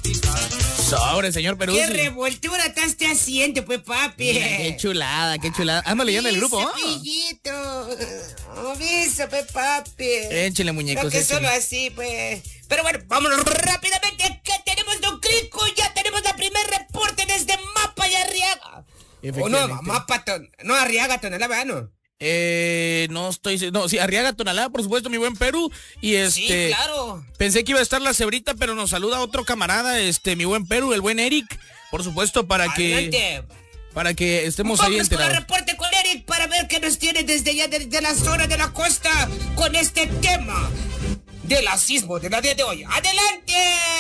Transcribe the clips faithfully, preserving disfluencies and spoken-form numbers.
Sobre, señor Peruzzi. ¿Qué revoltura estás haciendo, pues, papi? Mira, qué chulada, qué chulada. Ando leyendo el grupo, ¿no? Pillito. Avisa, pues, papi. Échale, muñecos. No que échale. solo así, pues. Pero bueno, vámonos rápidamente. ¿Qué tenemos, don Crico? Ya tenemos la primer reporte desde Mapa y Arriaga. O no, Mapa, ton, no, Arriaga, Tonalá, ¿verdad, no? Eh, no estoy, no, sí, Arriaga, Tonalá, por supuesto, mi buen Perú. Y este. Sí, claro. Pensé que iba a estar la cebrita, pero nos saluda otro camarada, este, mi buen Perú, el buen Eric, por supuesto, para Adelante. que. Para que estemos ahí Vámonos con el enterados. reporte con Eric para ver qué nos tiene desde allá, desde la zona de la costa, con este tema del sismo de la día de hoy. ¡Adelante,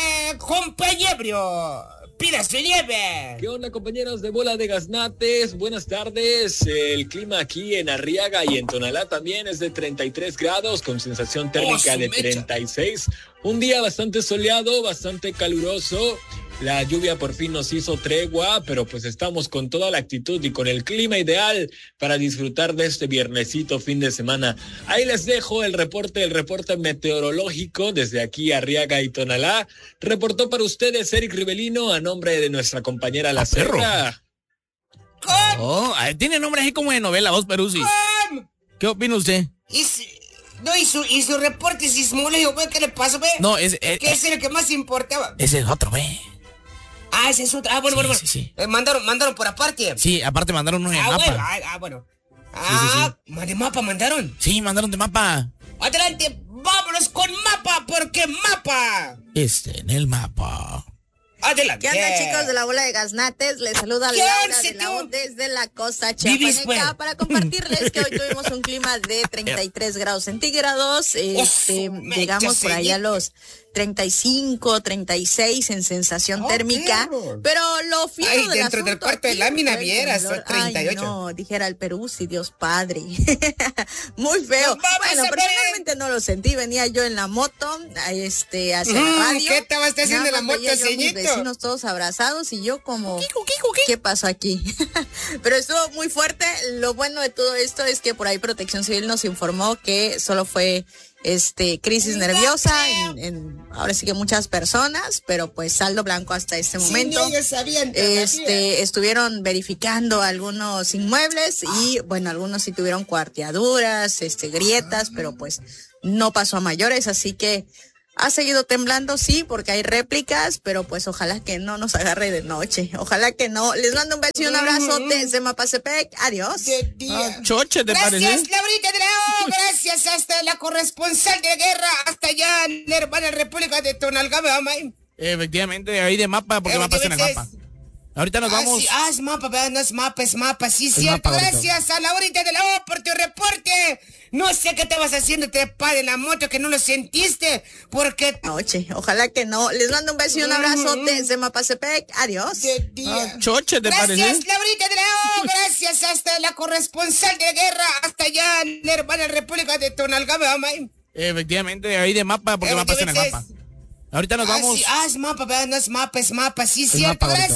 compañero! ¡Pida su nieve! ¿Qué onda, compañeros de Bola de Gaznates? Buenas tardes. El clima aquí en Arriaga y en Tonalá también es de treinta y tres grados con sensación térmica Oh, de mecha. treinta y seis. Un día bastante soleado, bastante caluroso. La lluvia por fin nos hizo tregua, pero pues estamos con toda la actitud y con el clima ideal para disfrutar de este viernesito fin de semana. Ahí les dejo el reporte, el reporte meteorológico desde aquí Arriaga y Tonalá. Reportó para ustedes Eric Rivelino a nombre de nuestra compañera La Serra. Oh, ah, tiene nombre así como de novela, vos, Peruzzi. ¿Cómo? ¿Qué opina usted? Y su, no, y su, y su reporte sismológico, güey, ¿qué le pasó, ve? No, es. eh, Que ese era el que más importaba. Ese es otro, ve. Ah, ese es otro. Ah, bueno, Sí, bueno, bueno. sí, sí. Eh, mandaron, mandaron por aparte. Sí, aparte mandaron unos de Ah, mapa. bueno, ah, ah, bueno. Ah, ma- de mapa mandaron. Sí, mandaron de mapa. Adelante, vámonos con mapa, porque mapa. Este en el mapa. Adelante. ¿Qué onda, chicos de la Bola de Gaznates? Les saluda ¿Qué Laura onda, de la O tú? desde la costa Vivis, chiapaneca pues. para compartirles que hoy tuvimos un clima de treinta y tres grados centígrados. Este, su mecha, llegamos por ahí a señorita. los treinta y cinco, treinta y seis en sensación Oh, térmica. perro. Pero lo fiero Ay, del dentro del asunto cuarto de aquí lámina fue el vieras, temblor. son treinta y ocho. Ay, no, dijera el Perú, si Dios padre. Muy feo. Nos vamos Bueno, a ver. personalmente no lo sentí. Venía yo en la moto, a este, hacia Mm, la radio. ¿qué estabas haciendo en la Nada más moto, veía yo a mis ceñito? vecinos todos abrazados y yo como, ¿qué pasó aquí? Pero estuvo muy fuerte. Lo bueno de todo esto es que por ahí Protección Civil nos informó que solo fue este crisis nerviosa en, en ahora sí que muchas personas, pero pues saldo blanco hasta este momento. Sí, ellos sabían todavía. Este, estuvieron verificando algunos inmuebles y bueno, algunos sí tuvieron cuarteaduras, este, grietas, pero pues no pasó a mayores, así que ha seguido temblando, sí, porque hay réplicas, pero pues ojalá que no nos agarre de noche. Ojalá que no. Les mando un beso y un abrazo desde Mapasepec. Adiós. De día. Ah, choche, ¿te Gracias, parece? Laurita de la O. Gracias hasta la corresponsal de guerra, hasta allá en la hermana República de Tonalgame, mamá. Efectivamente, ahí de mapa, porque Eh, mapa está en el ¿qué mapa. Ahorita nos Ah, vamos. sí, ah, es mapa, ¿verdad? No es mapa, es mapa. Sí, Es cierto. mapa ahorita. Gracias a Laurita de la O por tu reporte. No sé qué estabas haciendo, te padre en la moto, que no lo sentiste, porque... Noche. Ojalá que no. Les mando un beso y un abrazo desde Mapasepec. Adiós. De día. Ah, choche, ¿te Gracias, parece? Laurita de la O. Gracias hasta la corresponsal de guerra, hasta allá en la hermana República de Tonalgame, mamá. Efectivamente, ahí de mapa, porque Eh, mapa está en el ¿qué mapa. Ahorita nos Ah, vamos. sí, ah, es mapa, ¿verdad? No es mapa, es mapa. Sí, Es cierto. mapa ahorita. Gracias.